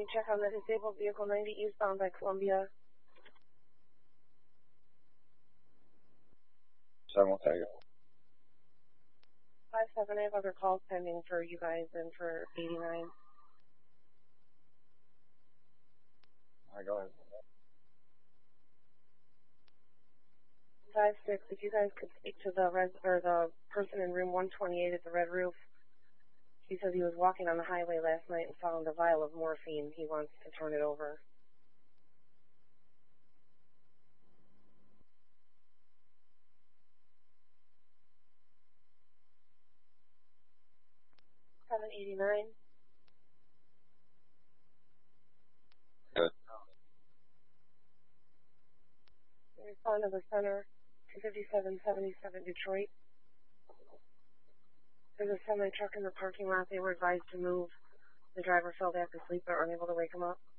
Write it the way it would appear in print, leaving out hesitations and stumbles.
you check on the disabled vehicle 90 eastbound by Columbia? 7 will take it. 5-7, I have other calls pending for you guys and for 89. All right, go ahead. 5-6, if you guys could speak to the person in room 128 at the Red Roof. He says he was walking on the highway last night and found a vial of morphine. He wants to turn it over. $789. Good. Respond to the center, 25777 Detroit. There's a semi-truck in the parking lot. They were advised to move. The driver fell back asleep but were unable to wake him up.